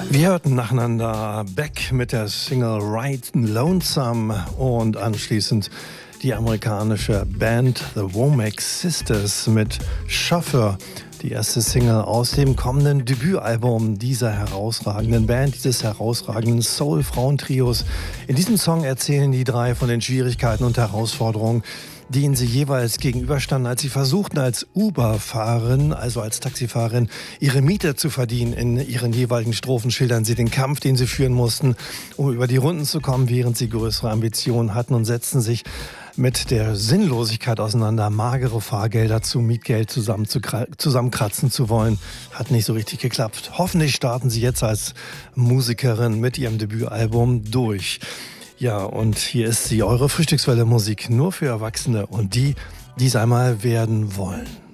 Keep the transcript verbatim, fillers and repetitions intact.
Wir hörten nacheinander Beck mit der Single Ride Lonesome und anschließend die amerikanische Band The Womack Sisters mit Chauffeur, die erste Single aus dem kommenden Debütalbum dieser herausragenden Band, dieses herausragenden Soul-Frauentrios. In diesem Song erzählen die drei von den Schwierigkeiten und Herausforderungen, denen sie jeweils gegenüberstanden, als sie versuchten, als Uber-Fahrerin, also als Taxifahrerin, ihre Miete zu verdienen. In ihren jeweiligen Strophen schildern sie den Kampf, den sie führen mussten, um über die Runden zu kommen, während sie größere Ambitionen hatten, und setzten sich mit der Sinnlosigkeit auseinander, magere Fahrgelder zu Mietgeld zusammenkratzen zu wollen. Hat nicht so richtig geklappt. Hoffentlich starten sie jetzt als Musikerin mit ihrem Debütalbum durch. Ja, und hier ist sie, eure Frühstückswelle Musik nur für Erwachsene und die, die es einmal werden wollen.